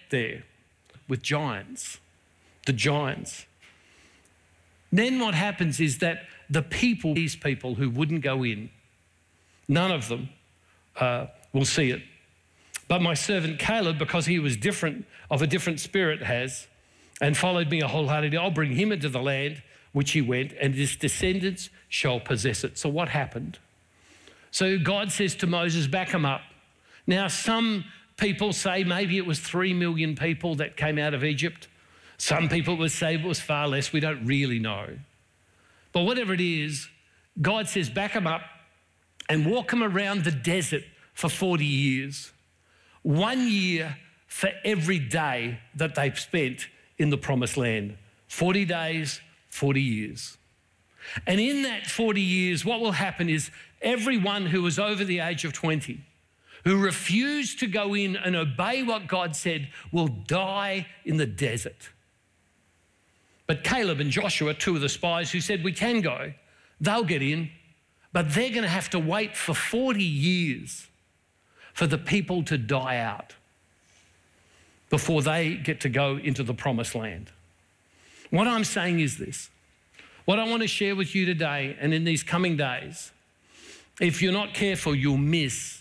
there with giants, the giants. Then what happens is that these people who wouldn't go in, none of them will see it. But my servant Caleb, because he was of a different spirit and followed me wholeheartedly, I'll bring him into the land which he went, and his descendants shall possess it. So what happened? So God says to Moses, back him up. Now, some people say maybe it was 3 million people that came out of Egypt. Some people would say it was far less. We don't really know. But whatever it is, God says, back him up and walk him around the desert for 40 years. 1 year for every day that they've spent in the promised land. 40 days, 40 years. And in that 40 years, what will happen is everyone who was over the age of 20, who refused to go in and obey what God said, will die in the desert. But Caleb and Joshua, 2 of the spies who said, we can go, they'll get in, but they're going to have to wait for 40 years for the people to die out before they get to go into the promised land. What I'm saying is this. What I want to share with you today and in these coming days, if you're not careful, you'll miss,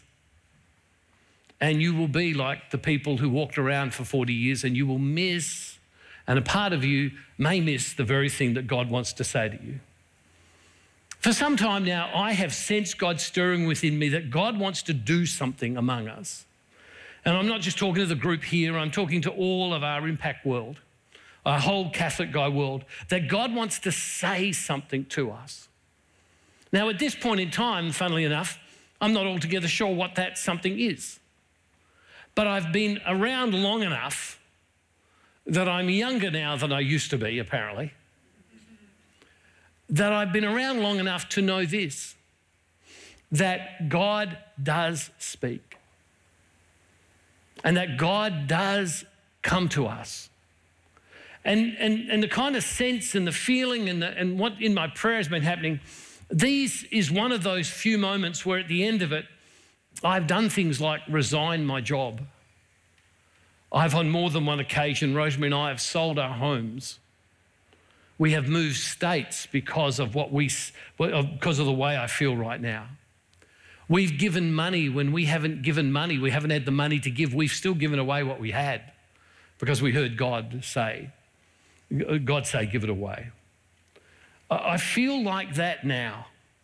and you will be like the people who walked around for 40 years, and you will miss, and a part of you may miss the very thing that God wants to say to you. For some time now, I have sensed God stirring within me that God wants to do something among us. And I'm not just talking to the group here, I'm talking to all of our impact world, our whole Catholic guy world, that God wants to say something to us. Now, at this point in time, funnily enough, I'm not altogether sure what that something is. But I've been around long enough that I'm younger now than I used to be, apparently, that I've been around long enough to know this, that God does speak and that God does come to us. And the kind of sense and the feeling and what in my prayer has been happening, these is one of those few moments where at the end of it, I've done things like resign my job. I've on more than one occasion, Rosemary and I have sold our homes. We have moved states because of because of the way I feel right now. We've given money when we haven't given money. We haven't had the money to give. We've still given away what we had because we heard God say, give it away. I feel like that now.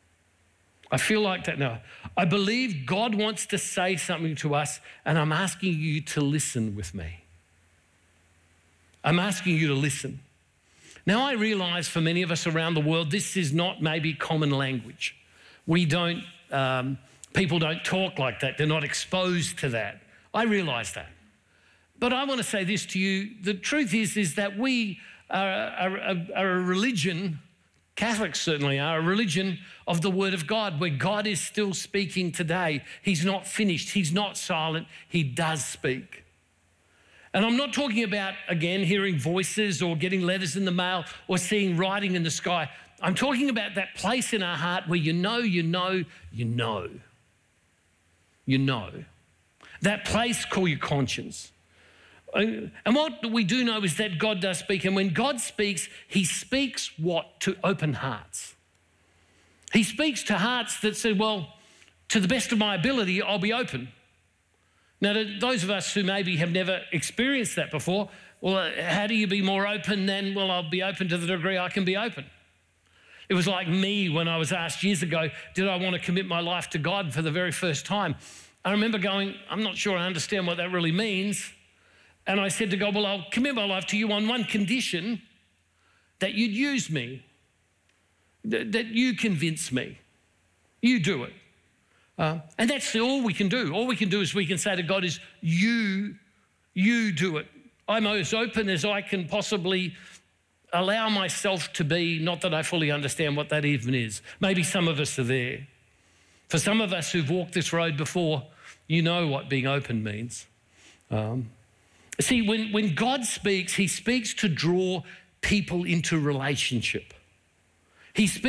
I believe God wants to say something to us, and I'm asking you to listen with me. I'm asking you to listen. Now, I realise for many of us around the world, this is not maybe common language. People don't talk like that. They're not exposed to that. I realise that. But I want to say this to you. The truth is that we are a religion, Catholics certainly are, a religion of the Word of God, where God is still speaking today. He's not finished. He's not silent. He does speak. And I'm not talking about, again, hearing voices or getting letters in the mail or seeing writing in the sky. I'm talking about that place in our heart where you know. That place called your conscience. And what we do know is that God does speak. And when God speaks, he speaks what? To open hearts. He speaks to hearts that say, well, to the best of my ability, I'll be open. Now, to those of us who maybe have never experienced that before, well, how do you be more open than, well, I'll be open to the degree I can be open? It was like me when I was asked years ago, did I want to commit my life to God for the very first time? I remember going, I'm not sure I understand what that really means. And I said to God, well, I'll commit my life to you on one condition, that you'd use me, that you convince me, you do it. And that's all we can do. All we can do is we can say to God is, you do it. I'm as open as I can possibly allow myself to be, not that I fully understand what that even is. Maybe some of us are there. For some of us who've walked this road before, you know what being open means. See, when God speaks, he speaks to draw people into relationship. He speaks